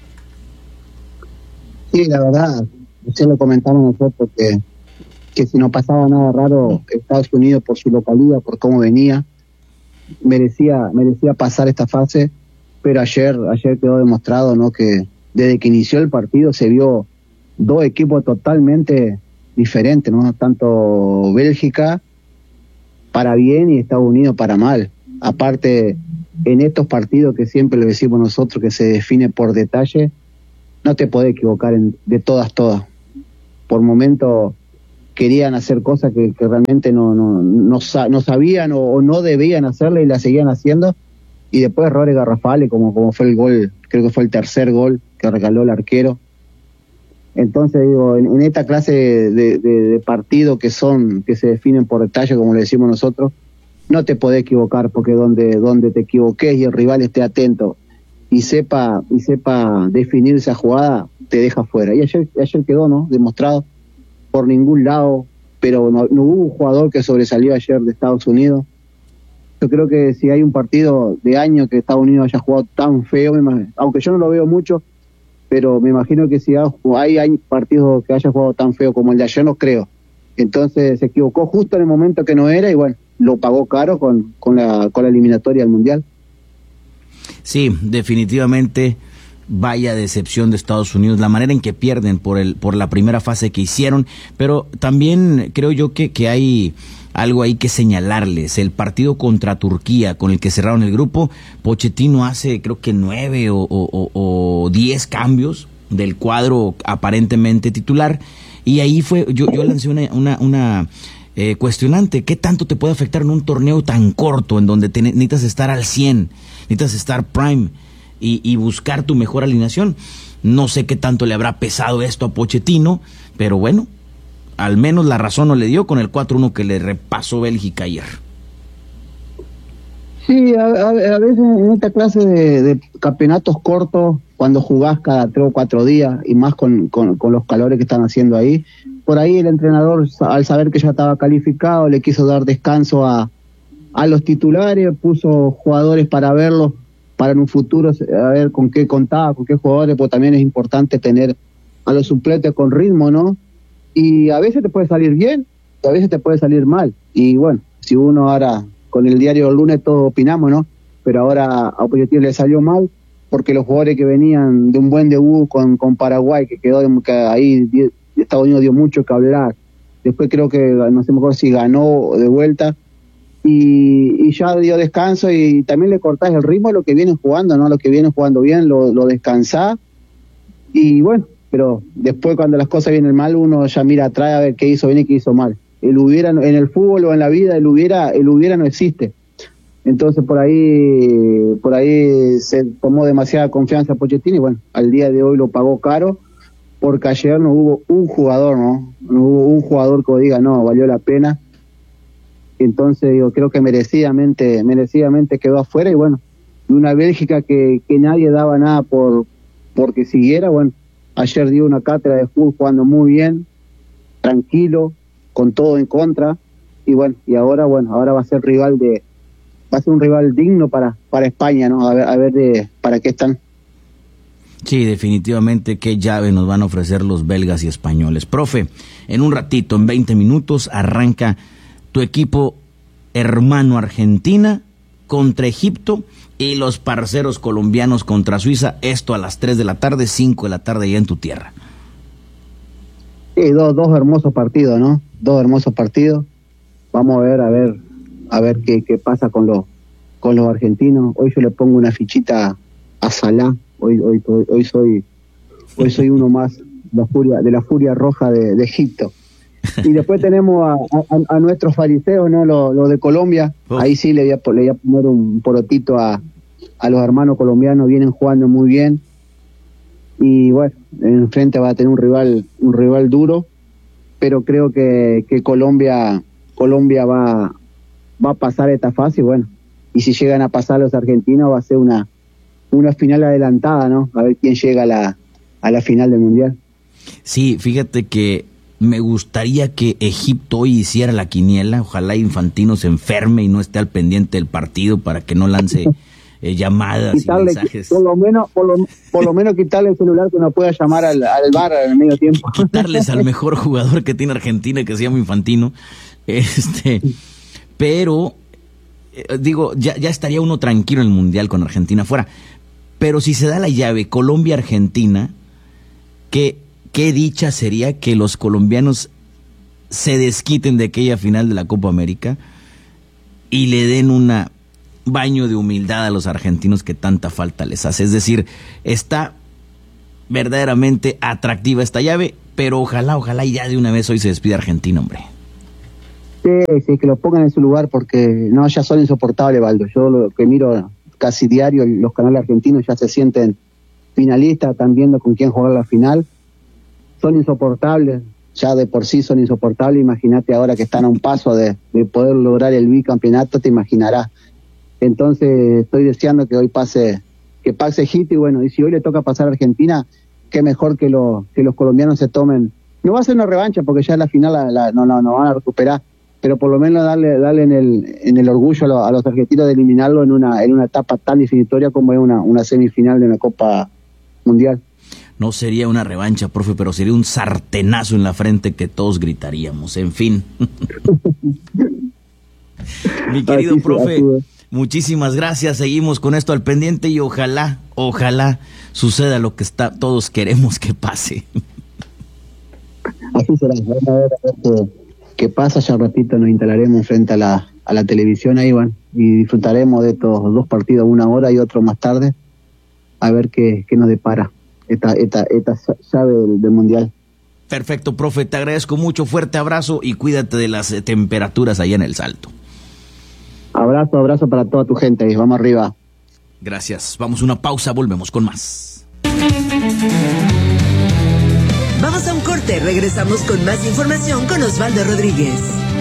Sí, la verdad, ya lo comentamos nosotros que, que si no pasaba nada raro, Estados Unidos por su localidad, por cómo venía, merecía merecía pasar esta fase, pero ayer ayer quedó demostrado, ¿no?, que desde que inició el partido se vio dos equipos totalmente diferentes, ¿no? Tanto Bélgica para bien y Estados Unidos para mal. Aparte, en estos partidos que siempre le decimos nosotros que se define por detalle, no te podés equivocar en, de todas, todas. Por momentos querían hacer cosas que, que realmente no, no, no, no sabían o, o no debían hacerle y la seguían haciendo. Y después errores garrafales, como, como fue el gol, creo que fue el tercer gol que regaló el arquero. Entonces, digo, en, en esta clase de, de, de partidos que son, que se definen por detalle, como le decimos nosotros, no te podés equivocar, porque donde, donde te equivoques y el rival esté atento y sepa, y sepa definir esa jugada, te deja fuera. Y ayer, ayer quedó, ¿no? Demostrado por ningún lado, pero no, no hubo un jugador que sobresalió ayer de Estados Unidos. Yo creo que si hay un partido de año que Estados Unidos haya jugado tan feo, aunque yo no lo veo mucho, pero me imagino que si hay, hay partidos que haya jugado tan feo como el de ayer, no creo. Entonces se equivocó justo en el momento que no era y bueno, lo pagó caro con, con, la, con la eliminatoria del Mundial. Sí, definitivamente vaya decepción de Estados Unidos, la manera en que pierden por el por la primera fase que hicieron, pero también creo yo que, que hay algo ahí que señalarles. El partido contra Turquía, con el que cerraron el grupo, Pochettino hace creo que nueve o, o, o diez cambios del cuadro aparentemente titular, y ahí fue, yo, yo lancé una, una, una eh, cuestionante, ¿qué tanto te puede afectar en un torneo tan corto, en donde te necesitas estar al cien, necesitas estar prime, y, y buscar tu mejor alineación? No sé qué tanto le habrá pesado esto a Pochettino, pero bueno, al menos la razón no le dio con el cuatro uno que le repasó Bélgica ayer. Sí, a, a, a veces en esta clase de, de campeonatos cortos, cuando jugás cada tres o cuatro días, y más con, con, con los calores que están haciendo ahí, por ahí el entrenador, al saber que ya estaba calificado, le quiso dar descanso a, a los titulares, puso jugadores para verlos, para en un futuro a ver con qué contaba, con qué jugadores, porque también es importante tener a los suplentes con ritmo, ¿no? Y a veces te puede salir bien, a veces te puede salir mal. Y bueno, si uno ahora, con el diario del lunes todos opinamos, ¿no? Pero ahora a Pochettino le salió mal, porque los jugadores que venían de un buen debut con, con Paraguay, que quedó que ahí, Estados Unidos dio mucho que hablar. Después creo que, no sé mejor si ganó de vuelta, y, y ya dio descanso, y también le cortás el ritmo a lo que vienen jugando, ¿no? Lo que vienen jugando bien, lo, lo descansás, y bueno, pero después cuando las cosas vienen mal, uno ya mira atrás a ver qué hizo bien y qué hizo mal. El hubiera, en el fútbol o en la vida, el hubiera, el hubiera no existe. Entonces por ahí, por ahí se tomó demasiada confianza a Pochettino y bueno, al día de hoy lo pagó caro, porque ayer no hubo un jugador, ¿no? No hubo un jugador que diga, no, valió la pena. Entonces yo creo que merecidamente, merecidamente quedó afuera, y bueno, y una Bélgica que, que nadie daba nada por porque siguiera, bueno, ayer dio una cátedra de fútbol jugando muy bien, tranquilo, con todo en contra, y bueno, y ahora, bueno, ahora va a ser rival de, va a ser un rival digno para, para España, ¿no? A ver, a ver de, para qué están. Sí, definitivamente qué llave nos van a ofrecer los belgas y españoles. Profe, en un ratito, en veinte minutos, arranca tu equipo hermano Argentina contra Egipto y los parceros colombianos contra Suiza, esto a las tres de la tarde, cinco de la tarde ya en tu tierra. Sí, dos, dos hermosos partidos, ¿no? Dos hermosos partidos. Vamos a ver, a ver, a ver qué, qué pasa con los, con los argentinos. Hoy yo le pongo una fichita a Salah. Hoy, hoy, hoy, hoy soy, hoy soy uno más la furia, de la furia roja de, de Egipto. Y después tenemos a, a, a nuestros fariseos, ¿no? Los lo de Colombia. Oh. Ahí sí le voy, a, le voy a poner un porotito a, a los hermanos colombianos. Vienen jugando muy bien. Y bueno, enfrente va a tener un rival, un rival duro. Pero creo que, que Colombia, Colombia va, va a pasar esta fase. Y bueno, y si llegan a pasar los argentinos, va a ser una, una final adelantada, ¿no? A ver quién llega a la, a la final del Mundial. Sí, fíjate que me gustaría que Egipto hoy hiciera la quiniela. Ojalá Infantino se enferme y no esté al pendiente del partido para que no lance eh, llamadas quitarle, y mensajes. Por lo menos, por lo, por lo menos quitarle el celular que no pueda llamar al, al bar al medio tiempo. Quitarles al mejor jugador que tiene Argentina, que se llama Infantino. Este, pero eh, digo, ya, ya estaría uno tranquilo en el Mundial con Argentina fuera. Pero si se da la llave Colombia-Argentina, que qué dicha sería que los colombianos se desquiten de aquella final de la Copa América y le den una baño de humildad a los argentinos que tanta falta les hace. Es decir, está verdaderamente atractiva esta llave, pero ojalá, ojalá y ya de una vez hoy se despide Argentina, hombre. Sí, sí, que lo pongan en su lugar porque no, ya son insoportables, Baldo. Yo lo que miro casi diario, los canales argentinos ya se sienten finalistas, están viendo con quién jugar la final. Son insoportables, ya de por sí son insoportables. Imagínate ahora que están a un paso de, de poder lograr el bicampeonato, te imaginarás. Entonces estoy deseando que hoy pase, que pase hit y bueno, y si hoy le toca pasar a Argentina, qué mejor que, lo, que los colombianos se tomen. No va a ser una revancha porque ya en la final la, la, no, no, no van a recuperar, pero por lo menos darle, darle en el, en el orgullo a, lo, a los argentinos de eliminarlo en una, en una etapa tan definitoria como es una, una semifinal de una Copa Mundial. No sería una revancha, profe, pero sería un sartenazo en la frente que todos gritaríamos. En fin. Mi querido así, profe, muchísimas gracias. Seguimos con esto al pendiente y ojalá, ojalá suceda lo que está, todos queremos que pase. Así será. Vamos a ver, a ver qué, qué pasa. Ya ratito nos instalaremos frente a la, a la televisión ahí, bueno, y disfrutaremos de estos dos partidos, una hora y otro más tarde, a ver qué, qué nos depara esta, esta, esta llave del, del Mundial. Perfecto, profe, te agradezco mucho, fuerte abrazo y cuídate de las temperaturas allá en el Salto. Abrazo, abrazo para toda tu gente, vamos arriba. Gracias, vamos a una pausa, volvemos con más. Vamos a un corte, regresamos con más información con Osvaldo Rodríguez.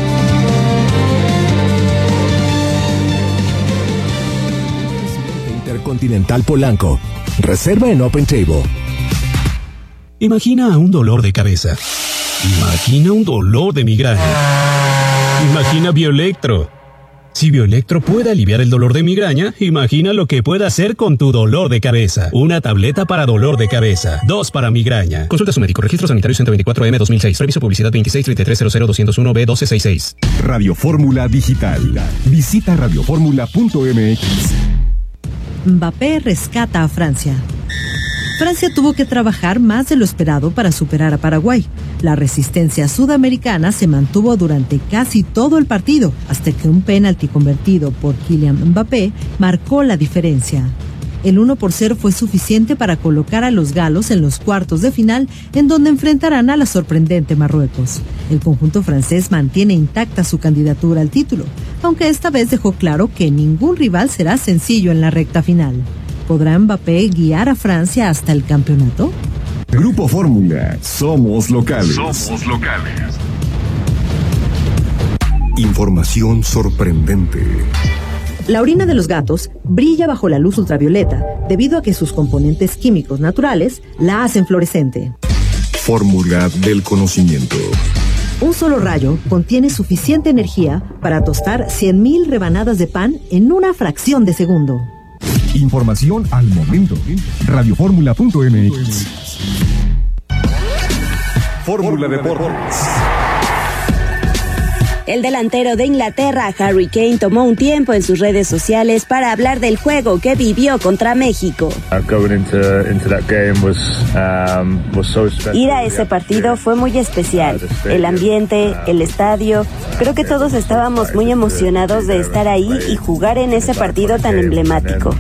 Intercontinental Polanco. Reserva en Open Table. Imagina un dolor de cabeza. Imagina un dolor de migraña. Imagina Bioelectro. Si Bioelectro puede aliviar el dolor de migraña, imagina lo que puede hacer con tu dolor de cabeza. Una tableta para dolor de cabeza, dos para migraña. Consulta a su médico. Registro sanitario ciento veinticuatro M dos mil seis. Reviso publicidad veintiséis treinta y tres cero cero doscientos uno B doce sesenta y seis. Radio Fórmula Digital. Visita radioformula punto m x. Mbappé rescata a Francia. Francia tuvo que trabajar más de lo esperado para superar a Paraguay. La resistencia sudamericana se mantuvo durante casi todo el partido, hasta que un penalti convertido por Kylian Mbappé marcó la diferencia. El uno por cero fue suficiente para colocar a los galos en los cuartos de final, en donde enfrentarán a la sorprendente Marruecos. El conjunto francés mantiene intacta su candidatura al título, aunque esta vez dejó claro que ningún rival será sencillo en la recta final. ¿Podrá Mbappé guiar a Francia hasta el campeonato? Grupo Fórmula, somos locales. Somos locales. Información sorprendente. La orina de los gatos brilla bajo la luz ultravioleta debido a que sus componentes químicos naturales la hacen fluorescente. Fórmula del conocimiento. Un solo rayo contiene suficiente energía para tostar cien mil rebanadas de pan en una fracción de segundo. Información al momento. radioformula punto m x. Fórmula Deportes. El delantero de Inglaterra, Harry Kane, tomó un tiempo en sus redes sociales para hablar del juego que vivió contra México. Ir a ese partido fue muy especial. El ambiente, el estadio, creo que todos estábamos muy emocionados de estar ahí y jugar en ese partido tan emblemático.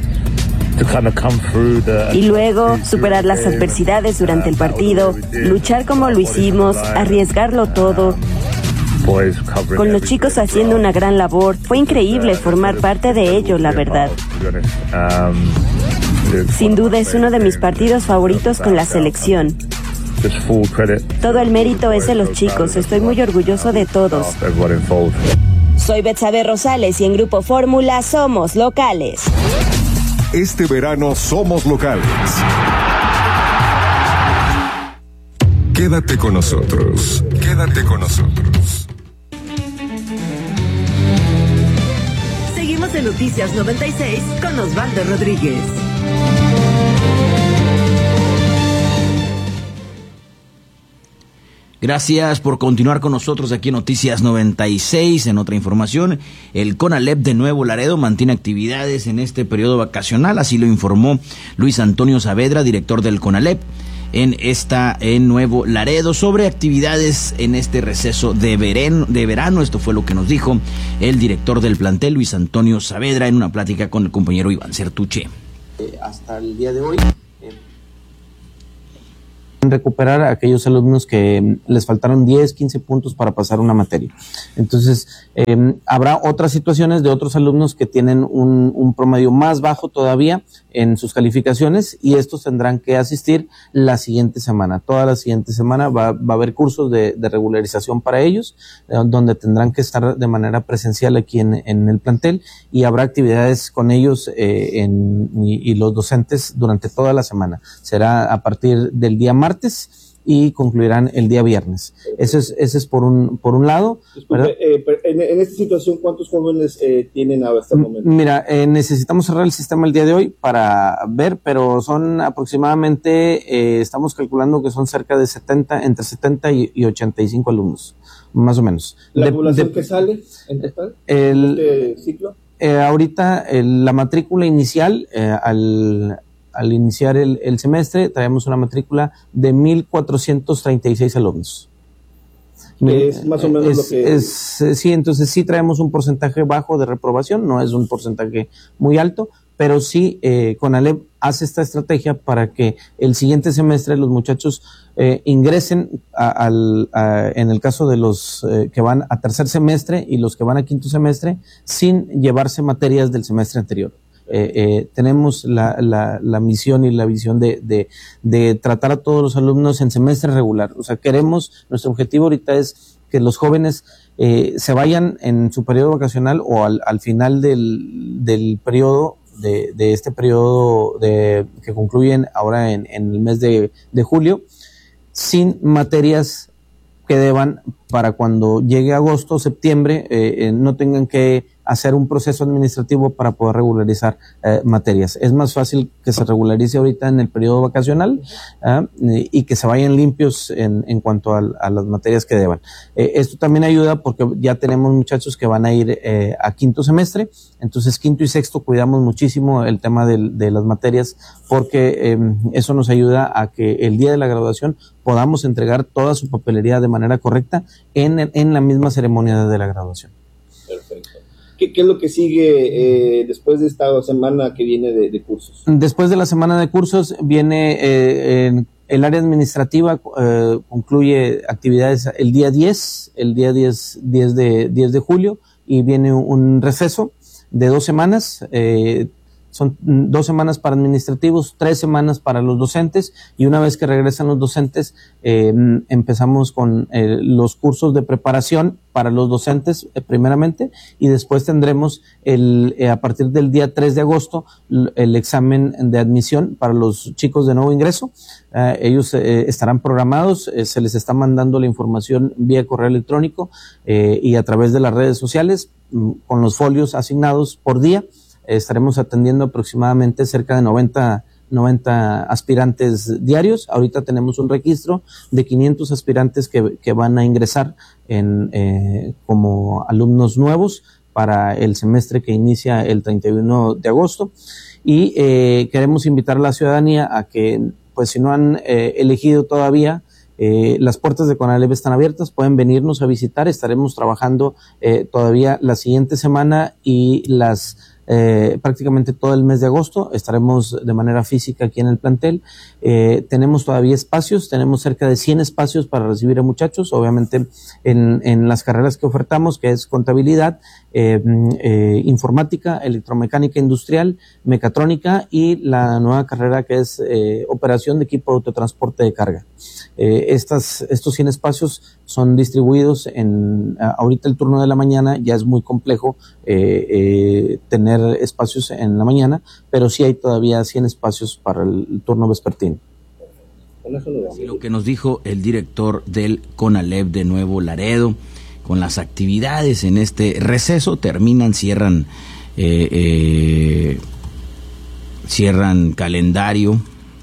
Y luego, superar las adversidades durante el partido, luchar como lo hicimos, arriesgarlo todo. Con los chicos haciendo una gran labor, fue increíble formar parte de ello, la verdad. Sin duda es uno de mis partidos favoritos con la selección. Todo el mérito es de los chicos, estoy muy orgulloso de todos. Soy Betsabe Rosales y en Grupo Fórmula somos locales. Este verano somos locales. Quédate con nosotros. Quédate con nosotros. Seguimos en Noticias noventa y seis con Osvaldo Rodríguez. Gracias por continuar con nosotros aquí en Noticias noventa y seis. En otra información, el CONALEP de Nuevo Laredo mantiene actividades en este periodo vacacional, así lo informó Luis Antonio Saavedra, director del CONALEP. en esta en Nuevo Laredo sobre actividades en este receso de verano, de verano. Esto fue lo que nos dijo el director del plantel, Luis Antonio Saavedra, en una plática con el compañero Iván Certuche. Eh, hasta el día de hoy eh, recuperar a aquellos alumnos que les faltaron diez, quince puntos para pasar una materia. Entonces, eh, habrá otras situaciones de otros alumnos que tienen un, un promedio más bajo todavía en sus calificaciones y estos tendrán que asistir la siguiente semana. Toda la siguiente semana va, va a haber cursos de, de regularización para ellos, eh, donde tendrán que estar de manera presencial aquí en, en el plantel y habrá actividades con ellos eh, en, y, y los docentes durante toda la semana. Será a partir del día martes y concluirán el día viernes. Ese es, ese es por un por un lado. Disculpe, eh, en, en esta situación, ¿cuántos jóvenes eh, tienen hasta el momento? Mira, eh, necesitamos cerrar el sistema el día de hoy para ver, pero son aproximadamente, eh, estamos calculando que son cerca de setenta, entre setenta y, y ochenta y cinco alumnos, más o menos. ¿La de, población de, que sale en total? El, ¿Este ciclo? Eh, ahorita el, la matrícula inicial eh, al Al iniciar el, el semestre, traemos una matrícula de mil cuatrocientos treinta y seis alumnos. Que es más o menos es, lo que... Es, sí, entonces sí traemos un porcentaje bajo de reprobación, no es un porcentaje muy alto, pero sí eh, CONALEP hace esta estrategia para que el siguiente semestre los muchachos eh, ingresen a, al, a, en el caso de los eh, que van a tercer semestre y los que van a quinto semestre, sin llevarse materias del semestre anterior. Eh, eh, tenemos la, la, la misión y la visión de, de, de tratar a todos los alumnos en semestre regular. O sea, queremos, nuestro objetivo ahorita es que los jóvenes eh, se vayan en su periodo vacacional o al, al final del, del periodo, de, de este periodo de, que concluyen ahora en, en el mes de, de julio, sin materias que deban para cuando llegue agosto, septiembre, eh, eh, no tengan que hacer un proceso administrativo para poder regularizar eh, materias. Es más fácil que se regularice ahorita en el periodo vacacional ¿eh? y que se vayan limpios en, en cuanto a, a las materias que deban. Eh, esto también ayuda porque ya tenemos muchachos que van a ir eh, a quinto semestre, entonces quinto y sexto cuidamos muchísimo el tema de, de las materias porque eh, eso nos ayuda a que el día de la graduación podamos entregar toda su papelería de manera correcta en, en la misma ceremonia de la graduación. Perfecto. ¿Qué, ¿Qué es lo que sigue eh, después de esta semana que viene de, de cursos? Después de la semana de cursos viene eh, en el área administrativa, eh, concluye actividades el día diez, el día diez, diez de, diez de julio, y viene un receso de dos semanas, eh, son dos semanas para administrativos, tres semanas para los docentes, y una vez que regresan los docentes, eh, empezamos con eh, los cursos de preparación para los docentes eh, primeramente, y después tendremos el eh, a partir del día tres de agosto el examen de admisión para los chicos de nuevo ingreso. Eh, ellos eh, estarán programados, eh, se les está mandando la información vía correo electrónico eh, y a través de las redes sociales con los folios asignados por día. Estaremos atendiendo aproximadamente cerca de noventa, noventa aspirantes diarios. Ahorita tenemos un registro de quinientos aspirantes que, que van a ingresar en, eh, como alumnos nuevos para el semestre que inicia el treinta y uno de agosto. Y eh, queremos invitar a la ciudadanía a que, pues si no han eh, elegido todavía, Eh, las puertas de CONALEP están abiertas, pueden venirnos a visitar. Estaremos trabajando eh, todavía la siguiente semana y las eh, prácticamente todo el mes de agosto. Estaremos de manera física aquí en el plantel. Eh, tenemos todavía espacios, tenemos cerca de cien espacios para recibir a muchachos, obviamente en, en las carreras que ofertamos, que es contabilidad, eh, eh, informática, electromecánica industrial, mecatrónica y la nueva carrera que es eh, operación de equipo de autotransporte de carga. Eh, estas, estos cien espacios son distribuidos en, ahorita el turno de la mañana ya es muy complejo eh, eh, tener espacios en la mañana, pero sí hay todavía cien espacios para el, el turno vespertino. Así lo que nos dijo el director del CONALEP de Nuevo Laredo, con las actividades en este receso, terminan, cierran, eh, eh, cierran calendario.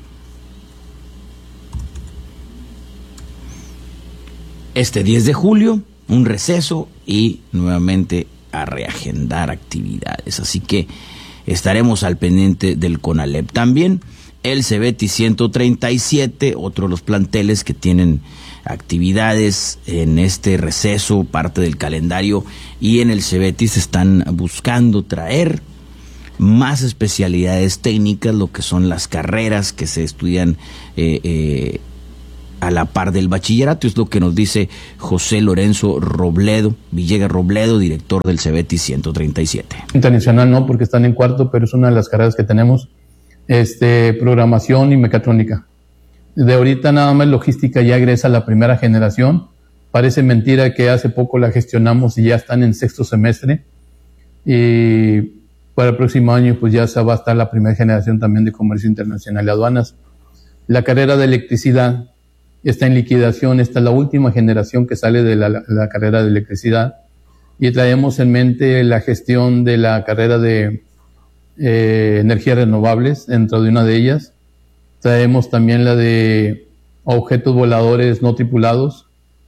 Este diez de julio, un receso y nuevamente a reagendar actividades. Así que estaremos al pendiente del CONALEP. También el Cebeti ciento treinta y siete, otro de los planteles que tienen actividades en este receso, parte del calendario, y en el Cebeti se están buscando traer más especialidades técnicas, lo que son las carreras que se estudian eh, eh, a la par del bachillerato. Es lo que nos dice José Lorenzo Robledo, Villegas Robledo, director del Cebeti ciento treinta y siete. Internacional no, porque están en cuarto, pero es una de las carreras que tenemos, este, programación y mecatrónica. De ahorita nada más logística ya egresa la primera generación. Parece mentira que hace poco la gestionamos y ya están en sexto semestre. Y para el próximo año pues ya se va a estar la primera generación también de comercio internacional y aduanas. La carrera de electricidad está en liquidación, esta es la última generación que sale de la, la, la carrera de electricidad, y traemos en mente la gestión de la carrera de eh, energías renovables dentro de una de ellas. Traemos también la de objetos voladores no tripulados,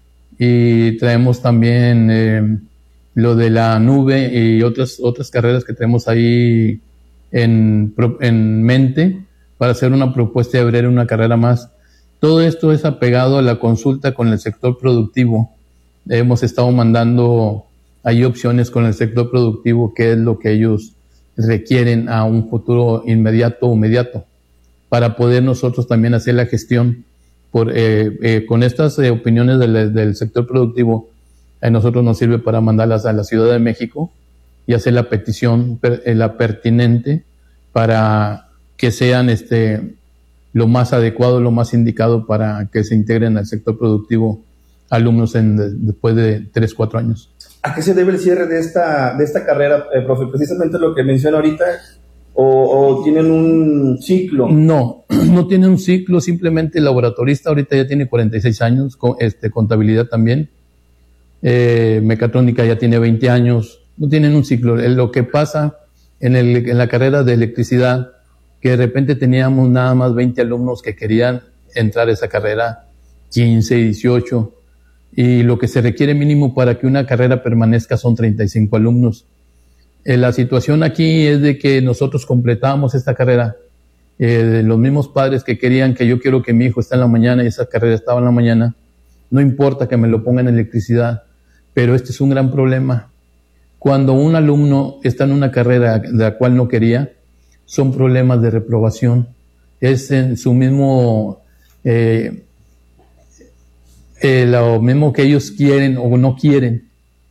y traemos también eh, lo de la nube y otras otras carreras que tenemos ahí en, en mente para hacer una propuesta y abrir una carrera más. Todo esto es apegado a la consulta con el sector productivo. Hemos estado mandando ahí opciones con el sector productivo, qué es lo que ellos requieren a un futuro inmediato o inmediato, para poder nosotros también hacer la gestión. Por, eh, eh, con estas eh, opiniones del, del sector productivo, a nosotros nos sirve para mandarlas a la Ciudad de México y hacer la petición, per, eh, la pertinente, para que sean este lo más adecuado, lo más indicado para que se integren al sector productivo alumnos en, de, después de tres, cuatro años. ¿A qué se debe el cierre de esta, de esta carrera, eh, profe? Precisamente lo que menciona ahorita, o, o tienen un ciclo. No, no tiene un ciclo, simplemente el laboratorista ahorita ya tiene cuarenta y seis años, con, este, contabilidad también, eh, mecatrónica ya tiene veinte años, no tienen un ciclo. Lo que pasa en, el, en la carrera de electricidad, que de repente teníamos nada más veinte alumnos que querían entrar a esa carrera, quince, dieciocho, y lo que se requiere mínimo para que una carrera permanezca son treinta y cinco alumnos. Eh, la situación aquí es de que nosotros completamos esta carrera, eh, de los mismos padres que querían que yo quiero que mi hijo esté en la mañana y esa carrera estaba en la mañana, no importa que me lo pongan en electricidad, pero este es un gran problema. Cuando un alumno está en una carrera de la cual no quería, son problemas de reprobación. Es en su mismo, eh, eh, lo mismo que ellos quieren o no quieren.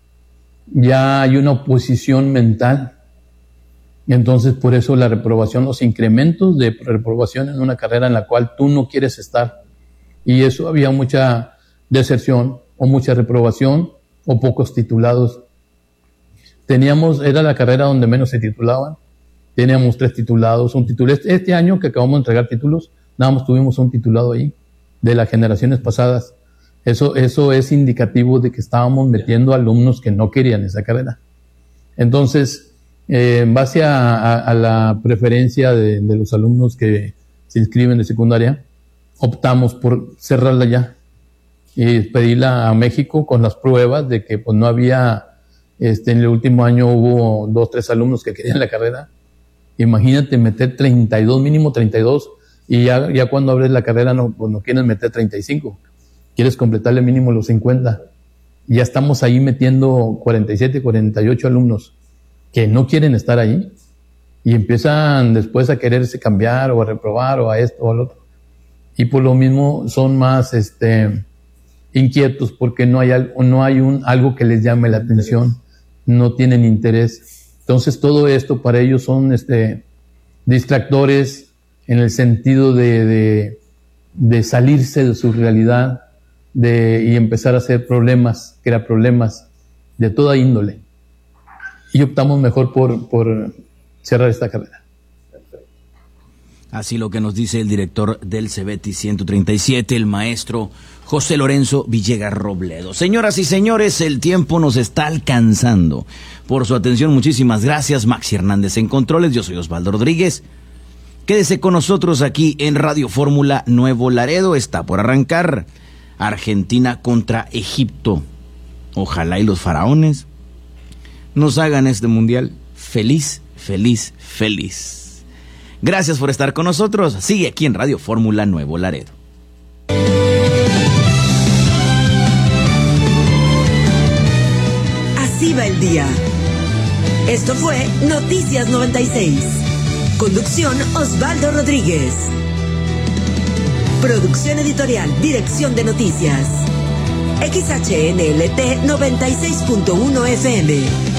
Ya hay una oposición mental. Y entonces por eso la reprobación, los incrementos de reprobación en una carrera en la cual tú no quieres estar. Y eso había mucha deserción o mucha reprobación o pocos titulados. Teníamos, era la carrera donde menos se titulaban. Teníamos tres titulados, un titulo. Este, este año que acabamos de entregar títulos, nada más tuvimos un titulado ahí, de las generaciones pasadas. Eso, eso es indicativo de que estábamos metiendo alumnos que no querían esa carrera. Entonces, eh, en base a, a, a la preferencia de, de los alumnos que se inscriben de secundaria, optamos por cerrarla ya y pedirla a México con las pruebas de que pues no había, este, en el último año hubo dos, tres alumnos que querían la carrera. Imagínate meter treinta y dos, mínimo treinta y dos, y ya, ya cuando abres la carrera no, pues no quieres meter treinta y cinco, quieres completarle mínimo los cincuenta. Ya estamos ahí metiendo cuarenta y siete, cuarenta y ocho alumnos que no quieren estar ahí y empiezan después a quererse cambiar o a reprobar o a esto o al otro. Y por lo mismo son más este, inquietos porque no hay, algo, no hay un, algo que les llame la atención, no tienen interés. Entonces todo esto para ellos son este, distractores en el sentido de, de, de salirse de su realidad de, y empezar a hacer problemas, crear problemas de toda índole. Y optamos mejor por, por cerrar esta carrera. Así lo que nos dice el director del Cebeti ciento treinta y siete, el maestro José Lorenzo Villegas Robledo. Señoras y señores, el tiempo nos está alcanzando. Por su atención, muchísimas gracias. Maxi Hernández en controles, yo soy Osvaldo Rodríguez. Quédese con nosotros aquí en Radio Fórmula Nuevo Laredo. Está por arrancar Argentina contra Egipto. Ojalá y los faraones nos hagan este mundial feliz, feliz, feliz. Gracias por estar con nosotros. Sigue aquí en Radio Fórmula Nuevo Laredo. Así va el día. Esto fue Noticias noventa y seis. Conducción Osvaldo Rodríguez. Producción editorial, dirección de noticias. X H N L T noventa y seis punto uno F M.